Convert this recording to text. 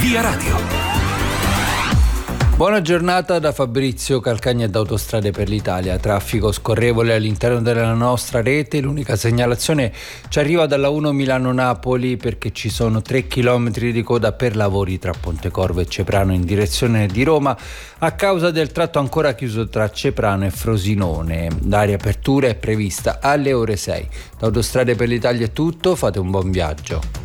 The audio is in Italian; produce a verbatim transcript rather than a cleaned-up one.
Via Radio. Buona giornata da Fabrizio Calcagna ed Autostrade per l'Italia. Traffico scorrevole all'interno della nostra rete. L'unica segnalazione ci arriva dalla uno Milano-Napoli perché ci sono tre chilometri di coda per lavori tra Pontecorvo e Ceprano in direzione di Roma a causa del tratto ancora chiuso tra Ceprano e Frosinone. La riapertura è prevista alle ore sei. Da Autostrade per l'Italia è tutto, fate un buon viaggio.